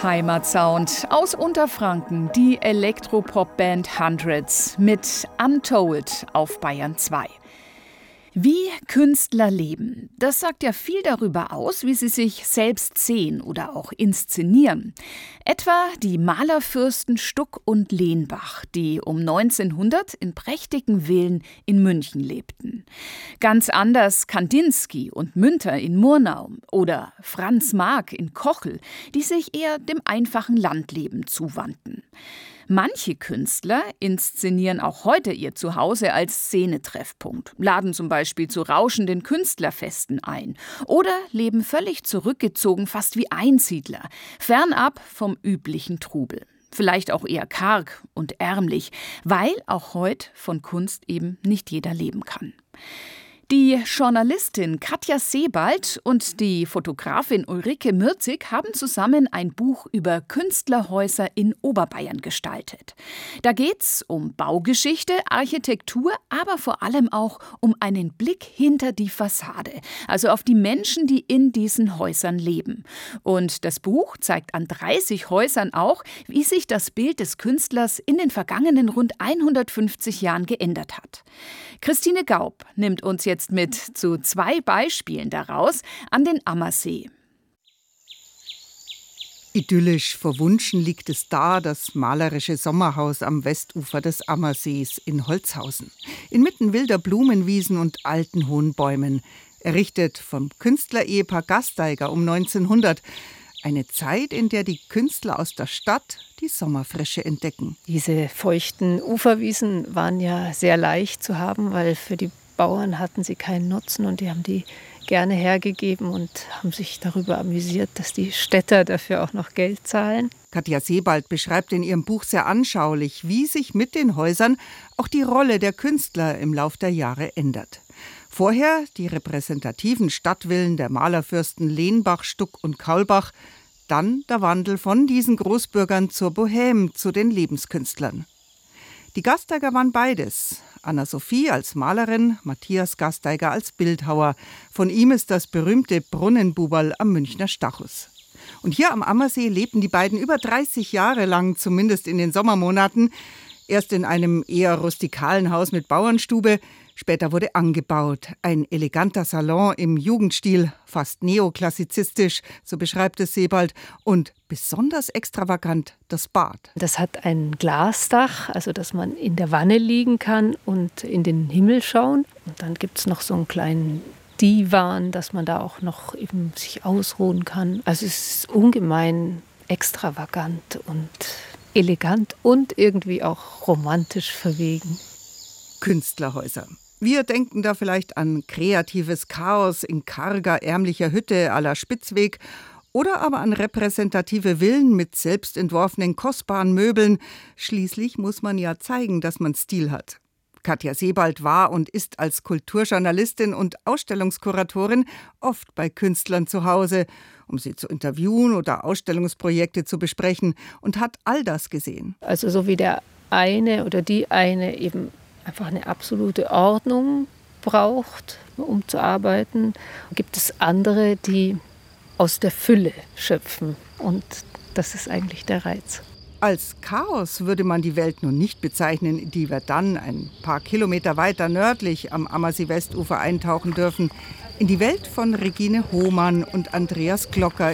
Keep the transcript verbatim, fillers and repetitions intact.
Heimatsound aus Unterfranken, die Elektropop-Band Hundreds mit Untold auf Bayern zwei. Wie Künstler leben, das sagt ja viel darüber aus, wie sie sich selbst sehen oder auch inszenieren. Etwa die Malerfürsten Stuck und Lenbach, die um neunzehnhundert in prächtigen Villen in München lebten. Ganz anders Kandinsky und Münter in Murnau oder Franz Marc in Kochel, die sich eher dem einfachen Landleben zuwandten. Manche Künstler inszenieren auch heute ihr Zuhause als Szenetreffpunkt, laden zum Beispiel zu rauschenden Künstlerfesten ein oder leben völlig zurückgezogen, fast wie Einsiedler, fernab vom üblichen Trubel. Vielleicht auch eher karg und ärmlich, weil auch heute von Kunst eben nicht jeder leben kann. Die Journalistin Katja Sebald und die Fotografin Ulrike Mirzig haben zusammen ein Buch über Künstlerhäuser in Oberbayern gestaltet. Da geht's um Baugeschichte, Architektur, aber vor allem auch um einen Blick hinter die Fassade, also auf die Menschen, die in diesen Häusern leben. Und das Buch zeigt an dreißig Häusern auch, wie sich das Bild des Künstlers in den vergangenen rund hundertfünfzig Jahren geändert hat. Christine Gaub nimmt uns jetzt mit zu zwei Beispielen daraus an den Ammersee. Idyllisch verwunschen liegt es da, das malerische Sommerhaus am Westufer des Ammersees in Holzhausen. Inmitten wilder Blumenwiesen und alten hohen Bäumen. Errichtet vom Künstlerehepaar Gasteiger um neunzehnhundert. Eine Zeit, in der die Künstler aus der Stadt die Sommerfrische entdecken. Diese feuchten Uferwiesen waren ja sehr leicht zu haben, weil für die Bauern hatten sie keinen Nutzen und die haben die gerne hergegeben und haben sich darüber amüsiert, dass die Städter dafür auch noch Geld zahlen. Katja Sebald beschreibt in ihrem Buch sehr anschaulich, wie sich mit den Häusern auch die Rolle der Künstler im Lauf der Jahre ändert. Vorher die repräsentativen Stadtvillen der Malerfürsten Lenbach, Stuck und Kaulbach, dann der Wandel von diesen Großbürgern zur Bohème, zu den Lebenskünstlern. Die Gasteiger waren beides. Anna-Sophie als Malerin, Matthias Gasteiger als Bildhauer. Von ihm ist das berühmte Brunnenbuberl am Münchner Stachus. Und hier am Ammersee lebten die beiden über dreißig Jahre lang, zumindest in den Sommermonaten. Erst in einem eher rustikalen Haus mit Bauernstube. Später wurde angebaut. Ein eleganter Salon im Jugendstil, fast neoklassizistisch, so beschreibt es Sebald. Und besonders extravagant das Bad. Das hat ein Glasdach, also dass man in der Wanne liegen kann und in den Himmel schauen. Und dann gibt es noch so einen kleinen Divan, dass man da auch noch eben sich ausruhen kann. Also es ist ungemein extravagant und elegant und irgendwie auch romantisch verwegen. Künstlerhäuser. Wir denken da vielleicht an kreatives Chaos in karger, ärmlicher Hütte à la Spitzweg oder aber an repräsentative Villen mit selbst entworfenen kostbaren Möbeln. Schließlich muss man ja zeigen, dass man Stil hat. Katja Sebald war und ist als Kulturjournalistin und Ausstellungskuratorin oft bei Künstlern zu Hause, um sie zu interviewen oder Ausstellungsprojekte zu besprechen, und hat all das gesehen. Also so wie der eine oder die eine eben einfach eine absolute Ordnung braucht, um zu arbeiten, gibt es andere, die aus der Fülle schöpfen. Und das ist eigentlich der Reiz. Als Chaos würde man die Welt nun nicht bezeichnen, in die wir dann ein paar Kilometer weiter nördlich am Ammersee-Westufer eintauchen dürfen. In die Welt von Regine Hohmann und Andreas Glocker